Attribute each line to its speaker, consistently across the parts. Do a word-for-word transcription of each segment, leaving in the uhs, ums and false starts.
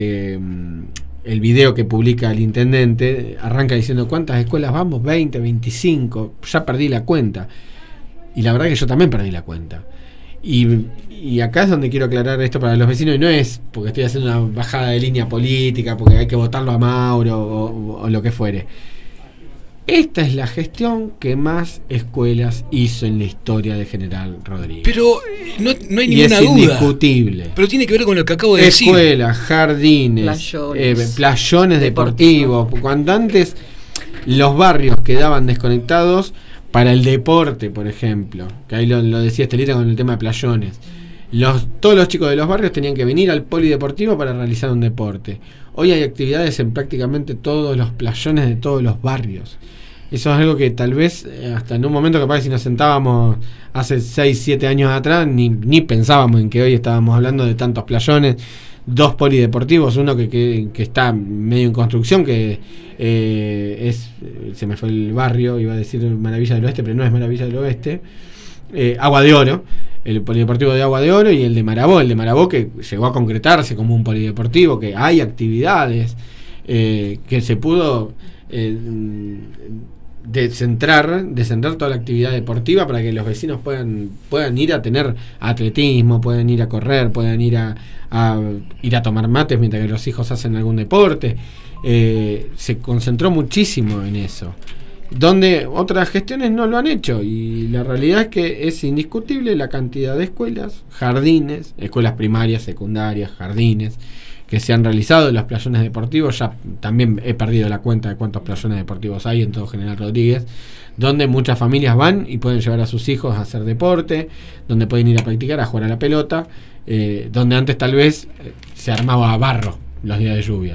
Speaker 1: Eh, el video que publica el intendente arranca diciendo ¿cuántas escuelas vamos? veinte, veinticinco, ya perdí la cuenta. Y la verdad que yo también perdí la cuenta. Y, y acá es donde quiero aclarar esto para los vecinos, y no es porque estoy haciendo una bajada de línea política, porque hay que votarlo a Mauro o, o lo que fuere. Esta es la gestión que más escuelas hizo en la historia de General Rodríguez.
Speaker 2: Pero no, no hay
Speaker 1: y
Speaker 2: ninguna
Speaker 1: es
Speaker 2: duda.
Speaker 1: Indiscutible.
Speaker 2: Pero tiene que ver con lo que acabo de decir.
Speaker 1: Escuelas, jardines, playones, eh, playones deportivos. Deportivo. Cuando antes los barrios quedaban desconectados para el deporte, por ejemplo, que ahí lo, lo decía Estelita con el tema de playones. Los, todos los chicos de los barrios tenían que venir al polideportivo para realizar un deporte. Hoy hay actividades en prácticamente todos los playones de todos los barrios. Eso es algo que tal vez hasta en un momento capaz que si nos sentábamos hace seis, siete años atrás ni, ni pensábamos en que hoy estábamos hablando de tantos playones, dos polideportivos, uno que, que, que está medio en construcción, que eh, es, se me fue el barrio, iba a decir Maravilla del Oeste, pero no es Maravilla del Oeste, eh, Agua de Oro, el polideportivo de Agua de Oro, y el de Marabó, el de Marabó que llegó a concretarse como un polideportivo, que hay actividades, eh, que se pudo eh, descentrar, descentrar toda la actividad deportiva para que los vecinos puedan, puedan ir a tener atletismo, puedan ir a correr, puedan ir a, a ir a tomar mates mientras que los hijos hacen algún deporte. Eh, se concentró muchísimo en eso, donde otras gestiones no lo han hecho, y la realidad es que es indiscutible la cantidad de escuelas, jardines, escuelas primarias, secundarias, jardines que se han realizado en los playones deportivos. Ya también he perdido la cuenta de cuántos playones deportivos hay en todo General Rodríguez, donde muchas familias van y pueden llevar a sus hijos a hacer deporte, donde pueden ir a practicar, a jugar a la pelota, eh, donde antes tal vez eh, se armaba barro los días de lluvia.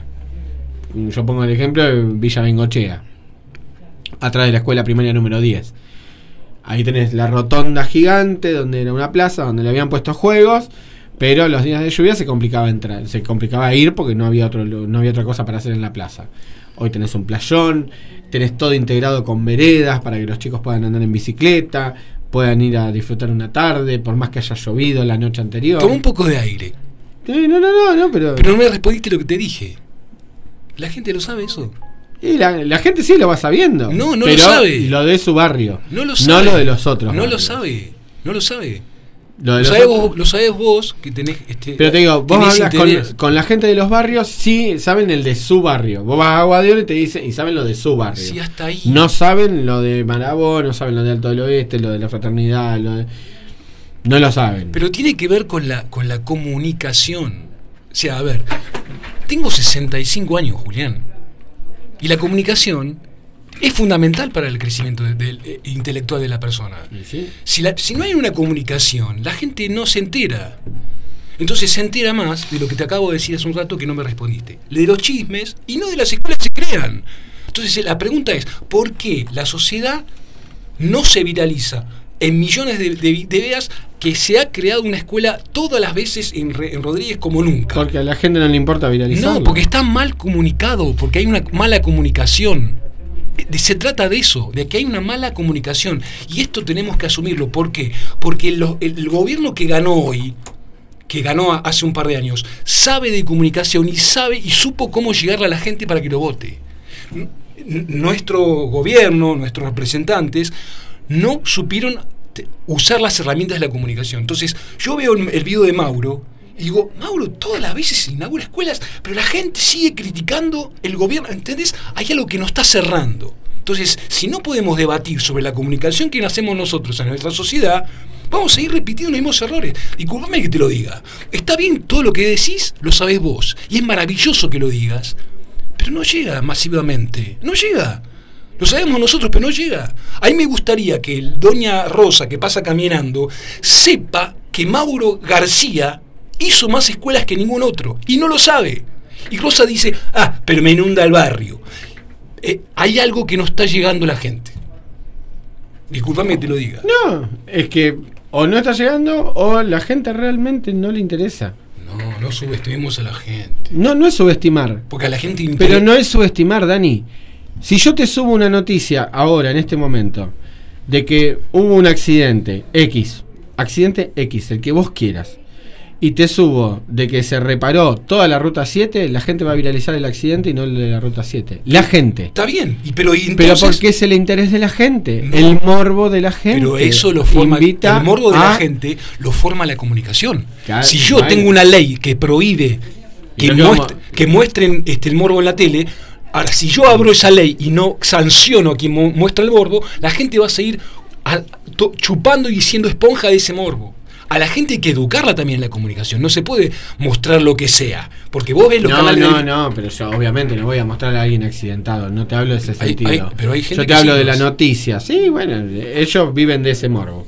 Speaker 1: Yo pongo el ejemplo de Villa Bengochea, atrás de la escuela primaria número diez. Ahí tenés la rotonda gigante, donde era una plaza, donde le habían puesto juegos, pero los días de lluvia se complicaba entrar, se complicaba ir porque no había otro, no había otra cosa para hacer en la plaza. Hoy tenés un playón, tenés todo integrado con veredas para que los chicos puedan andar en bicicleta, puedan ir a disfrutar una tarde, por más que haya llovido la noche anterior.
Speaker 2: Toma un poco de aire.
Speaker 1: Eh, no, no, no, no, pero...
Speaker 2: Pero no me respondiste lo que te dije. La gente lo sabe eso.
Speaker 1: Y la, la gente sí lo va sabiendo.
Speaker 2: No, no
Speaker 1: pero
Speaker 2: lo sabe.
Speaker 1: Lo de su barrio.
Speaker 2: No lo sabe.
Speaker 1: No lo de los otros.
Speaker 2: No
Speaker 1: barrios.
Speaker 2: lo sabe. No lo sabe.
Speaker 1: Lo,
Speaker 2: lo, sabés vos, lo sabés vos que tenés este.
Speaker 1: Pero te digo, vos hablas con, con la gente de los barrios, sí saben el de su barrio. Vos vas a Agua de Oro y te dicen, y saben lo de su barrio.
Speaker 2: Sí, hasta ahí.
Speaker 1: No saben lo de Marabó, no saben lo de Alto del Oeste, lo de la Fraternidad, lo de... no lo saben.
Speaker 2: Pero tiene que ver con la, con la comunicación. O sea, a ver, tengo sesenta y cinco años, Julián. Y la comunicación es fundamental para el crecimiento de, de, de, intelectual de la persona.
Speaker 1: ¿Sí?
Speaker 2: Si, la, si no hay una comunicación, la gente no se entera. Entonces se entera más de lo que te acabo de decir hace un rato que no me respondiste. De los chismes y no de las escuelas que se crean. Entonces la pregunta es, ¿por qué la sociedad no se viraliza en millones de, de, de ideas que se ha creado una escuela todas las veces en, en Rodríguez como nunca?
Speaker 1: Porque a la gente no le importa viralizarlo.
Speaker 2: No, porque está mal comunicado, porque hay una mala comunicación. Se trata de eso, de que hay una mala comunicación. Y esto tenemos que asumirlo. ¿Por qué? Porque lo, el, el gobierno que ganó hoy, que ganó hace un par de años, sabe de comunicación y sabe y supo cómo llegarle a la gente para que lo vote. Nuestro gobierno, nuestros representantes, no supieron usar las herramientas de la comunicación. Entonces, yo veo el video de Mauro y digo, Mauro, todas las veces se inaugura escuelas, pero la gente sigue criticando el gobierno, ¿entendés? Hay algo que nos está cerrando. Entonces, si no podemos debatir sobre la comunicación que hacemos nosotros en nuestra sociedad, vamos a seguir repitiendo los mismos errores. Disculpame que te lo diga. Está bien todo lo que decís, lo sabés vos, y es maravilloso que lo digas, pero no llega masivamente, no llega. Lo sabemos nosotros, pero no llega. A mí me gustaría que el doña Rosa, que pasa caminando, sepa que Mauro García hizo más escuelas que ningún otro, y no lo sabe. Y Rosa dice, ah, pero me inunda el barrio. Eh, hay algo que no está llegando a la gente. Disculpame que te lo diga.
Speaker 1: No, es que o no está llegando o la gente realmente no le interesa.
Speaker 2: No, no subestimemos a la gente.
Speaker 1: No, no es subestimar.
Speaker 2: Porque a la gente interesa.
Speaker 1: Pero no es subestimar, Dani. Si yo te subo una noticia ahora, en este momento, de que hubo un accidente X, accidente X, el que vos quieras, y te subo de que se reparó toda la ruta siete, la gente va a viralizar el accidente y no el de la ruta siete. La gente.
Speaker 2: Está bien, y pero, y entonces,
Speaker 1: pero porque es el interés de la gente,
Speaker 2: no,
Speaker 1: el morbo de la gente.
Speaker 2: Pero eso lo forma, el morbo de a, la gente lo forma la comunicación. Claro, si yo vale. tengo una ley que prohíbe que, muestre, que muestren este, el morbo en la tele, ahora si yo abro esa ley y no sanciono a quien mu muestra el morbo, la gente va a seguir a, to, chupando y siendo esponja de ese morbo. A la gente hay que educarla también en la comunicación. No se puede mostrar lo que sea. Porque vos ves los
Speaker 1: no,
Speaker 2: canales.
Speaker 1: No, de... no, pero yo obviamente no voy a mostrar a alguien accidentado. No te hablo de ese hay, sentido.
Speaker 2: Hay, pero hay gente
Speaker 1: yo te
Speaker 2: que
Speaker 1: hablo
Speaker 2: sí
Speaker 1: de la noticia. Sí, bueno, ellos viven de ese morbo.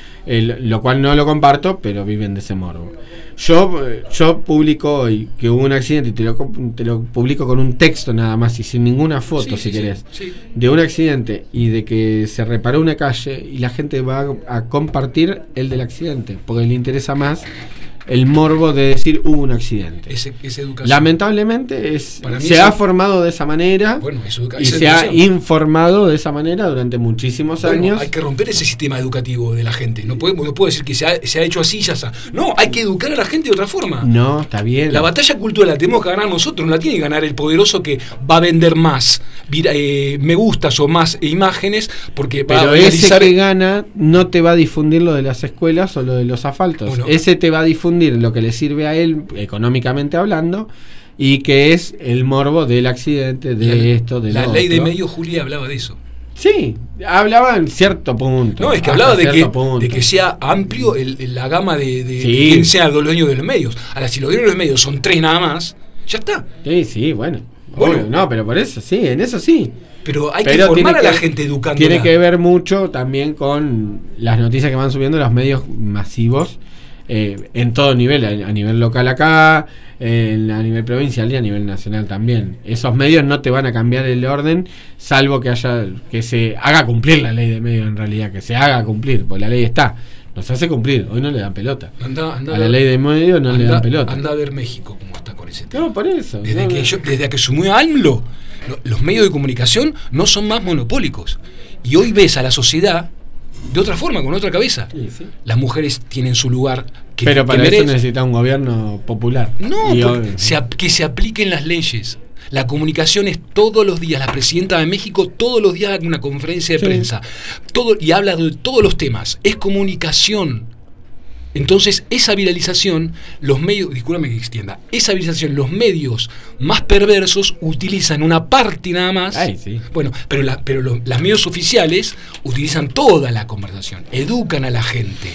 Speaker 1: El, lo cual no lo comparto, pero viven de ese morbo. Yo, yo publico hoy que hubo un accidente y te lo, te lo publico con un texto nada más y sin ninguna foto, sí, si sí, querés, sí, sí. de un accidente y de que se reparó una calle y la gente va a, a compartir el del accidente, porque le interesa más el morbo de decir hubo un accidente.
Speaker 2: Es, es educación.
Speaker 1: Lamentablemente es, se es, ha formado de esa manera bueno, es y es se ha informado de esa manera durante muchísimos bueno, años.
Speaker 2: Hay que romper ese sistema educativo de la gente. No puede, no puede decir que se ha, se ha hecho así y ya está. No, hay que educar a la gente de otra forma.
Speaker 1: No, está bien.
Speaker 2: La batalla cultural la tenemos que ganar nosotros, no la tiene que ganar el poderoso que va a vender más eh, me gustas o más imágenes porque va
Speaker 1: Pero
Speaker 2: a
Speaker 1: ese que gana no te va a difundir lo de las escuelas o lo de los asfaltos. Bueno, ese te va a difundir lo que le sirve a él económicamente hablando y que es el morbo del accidente de la, esto de
Speaker 2: la
Speaker 1: lo
Speaker 2: ley
Speaker 1: otro.
Speaker 2: De medios Julia hablaba de eso.
Speaker 1: Sí, hablaba en cierto punto.
Speaker 2: No, es que hablaba de que, de que sea amplio el, el, la gama de, de,
Speaker 1: sí.
Speaker 2: de quien sea los dueños de los medios. Ahora, si los dueños de los medios son tres nada más, ya está.
Speaker 1: Sí, sí, bueno. bueno obvio, no, pero por eso sí, en eso sí.
Speaker 2: Pero hay pero que formar a la que, gente educando.
Speaker 1: Tiene que ver mucho también con las noticias que van subiendo los medios masivos. Eh, en todo nivel, a, a nivel local acá, eh, a nivel provincial y a nivel nacional también. Esos medios no te van a cambiar el orden, salvo que haya que se haga cumplir la ley de medios en realidad, que se haga cumplir, porque la ley está, nos hace cumplir, hoy no le dan pelota.
Speaker 2: Anda, anda
Speaker 1: a la ley de medios no anda, le dan pelota.
Speaker 2: Anda a ver México cómo está con ese tema.
Speaker 1: No, por eso.
Speaker 2: Desde
Speaker 1: no,
Speaker 2: que
Speaker 1: no.
Speaker 2: yo, desde que asumió AMLO, lo, los medios de comunicación no son más monopólicos. Y hoy ves a la sociedad de otra forma, con otra cabeza. Sí, sí. Las mujeres tienen su lugar. Que,
Speaker 1: Pero para
Speaker 2: que
Speaker 1: eso necesita un gobierno popular.
Speaker 2: No, hoy... se, que se apliquen las leyes. La comunicación es todos los días. La presidenta de México todos los días da una conferencia de sí. prensa todo, y habla de todos los temas. Es comunicación. Entonces, esa viralización, los medios, discúlpame que extienda, esa viralización, los medios más perversos utilizan una parte nada más.
Speaker 1: Ay, sí.
Speaker 2: Bueno, pero, la, pero los las medios oficiales utilizan toda la conversación, educan a la gente.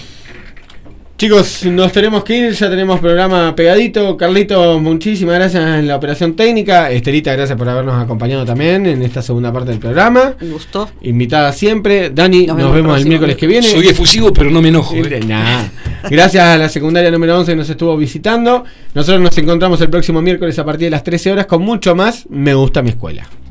Speaker 1: Chicos, nos tenemos que ir, ya tenemos programa pegadito. Carlito, muchísimas gracias en la operación técnica. Estelita, gracias por habernos acompañado también en esta segunda parte del programa.
Speaker 3: Un gusto.
Speaker 1: Invitada siempre. Dani, nos, nos vemos el miércoles que viene.
Speaker 2: Soy efusivo, pero no me enojo.
Speaker 1: ¿eh? Nah. Gracias a la secundaria número once que nos estuvo visitando. Nosotros nos encontramos el próximo miércoles a partir de las trece horas con mucho más Me Gusta Mi Escuela.